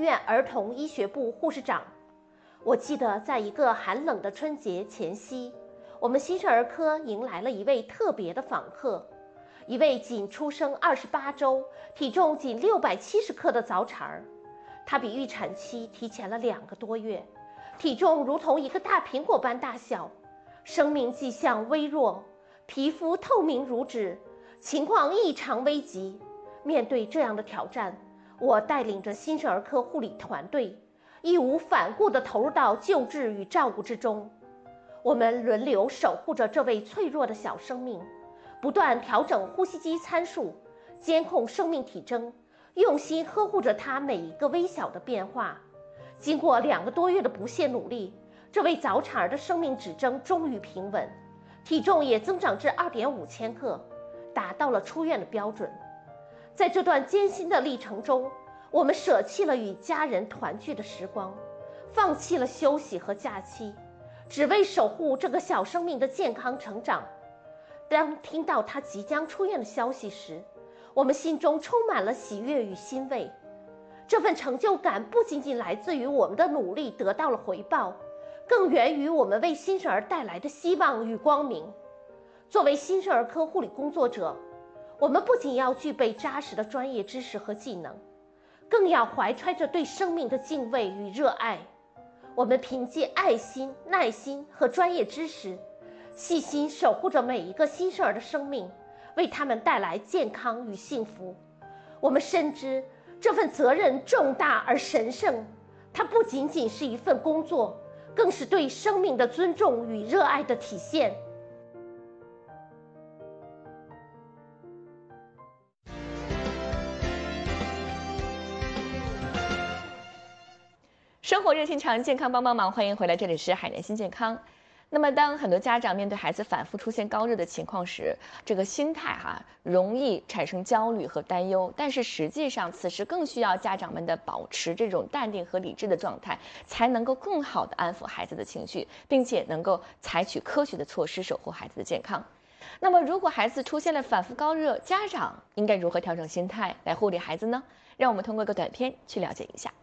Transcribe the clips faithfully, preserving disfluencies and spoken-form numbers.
院儿童医学部护士长。我记得在一个寒冷的春节前夕，我们新生儿科迎来了一位特别的访客，一位仅出生二十八周、体重仅六百七十克的早产儿。她比预产期提前了两个多月，体重如同一个大苹果般大小，生命迹象微弱，皮肤透明如纸，情况异常危急。面对这样的挑战，我带领着新生儿科护理团队，义无反顾地投入到救治与照顾之中。我们轮流守护着这位脆弱的小生命，不断调整呼吸机参数，监控生命体征，用心呵护着他每一个微小的变化。经过两个多月的不懈努力，这位早产儿的生命指征终于平稳，体重也增长至 二点五千克，达到了出院的标准。在这段艰辛的历程中，我们舍弃了与家人团聚的时光，放弃了休息和假期，只为守护这个小生命的健康成长。当听到他即将出院的消息时，我们心中充满了喜悦与欣慰。这份成就感不仅仅来自于我们的努力得到了回报，更源于我们为新生儿带来的希望与光明。作为新生儿科护理工作者，我们不仅要具备扎实的专业知识和技能，更要怀揣着对生命的敬畏与热爱。我们凭借爱心、耐心和专业知识，细心守护着每一个新生儿的生命，为他们带来健康与幸福。我们深知这份责任重大而神圣，它不仅仅是一份工作，更是对生命的尊重与热爱的体现。 生活热心肠，健康帮帮忙，欢迎回来，这里是海南新健康。那么，当很多家长面对孩子反复出现高热的情况时，这个心态哈、啊、容易产生焦虑和担忧。但是实际上，此时更需要家长们的保持这种淡定和理智的状态，才能够更好的安抚孩子的情绪，并且能够采取科学的措施守护孩子的健康。那么，如果孩子出现了反复高热，家长应该如何调整心态来护理孩子呢？让我们通过一个短片去了解一下。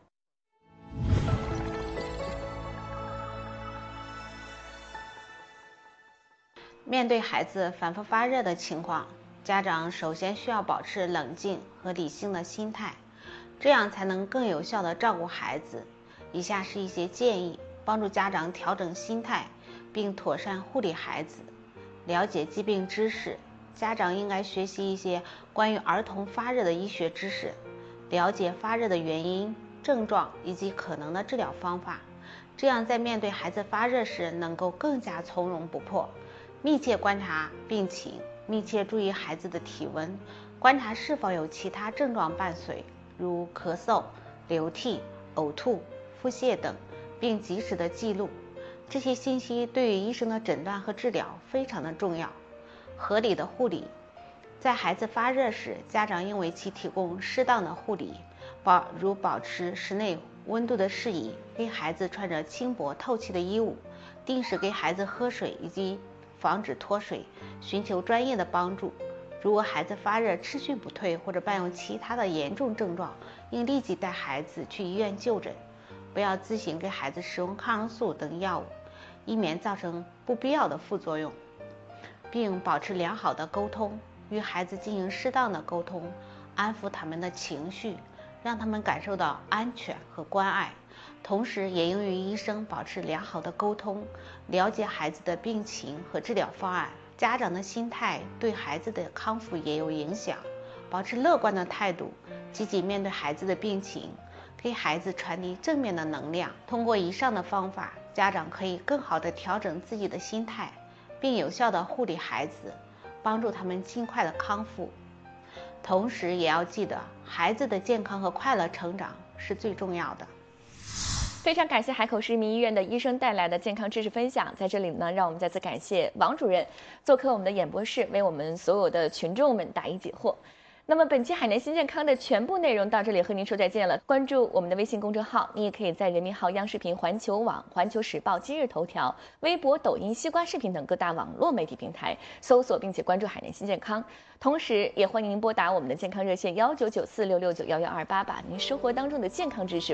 面对孩子反复发热的情况，家长首先需要保持冷静和理性的心态，这样才能更有效地照顾孩子。以下是一些建议，帮助家长调整心态，并妥善护理孩子。了解疾病知识，家长应该学习一些关于儿童发热的医学知识，了解发热的原因、症状以及可能的治疗方法，这样在面对孩子发热时能够更加从容不迫。密切观察病情，密切注意孩子的体温，观察是否有其他症状伴随，如咳嗽、流涕、呕吐、腹泻等，并及时的记录。这些信息对于医生的诊断和治疗非常的重要。合理的护理，在孩子发热时，家长应为其提供适当的护理，保如保持室内温度的适宜，给孩子穿着轻薄透气的衣物，定时给孩子喝水以及防止脱水，寻求专业的帮助。如果孩子发热持续不退或者伴有其他的严重症状，应立即带孩子去医院就诊，不要自行给孩子使用抗生素等药物，以免造成不必要的副作用，并保持良好的沟通，与孩子进行适当的沟通，安抚他们的情绪，让他们感受到安全和关爱。同时也应与医生保持良好的沟通，了解孩子的病情和治疗方案。家长的心态对孩子的康复也有影响，保持乐观的态度，积极面对孩子的病情，给孩子传递正面的能量。通过以上的方法，家长可以更好地调整自己的心态，并有效地护理孩子，帮助他们尽快的康复。同时也要记得，孩子的健康和快乐成长是最重要的。 非常感谢海口市人民医院的医生带来的健康知识分享，在这里呢，让我们再次感谢王主任做客我们的演播室，为我们所有的群众们答疑解惑。那么本期海南新健康的全部内容到这里和您说再见了。关注我们的微信公众号，你也可以在人民号、央视频、环球网、环球时报、今日头条、微博、抖音、西瓜视频等各大网络媒体平台搜索并且关注海南新健康。同时也欢迎您拨打我们的健康热线幺九九四六六九幺幺二八，把您生活当中的健康知识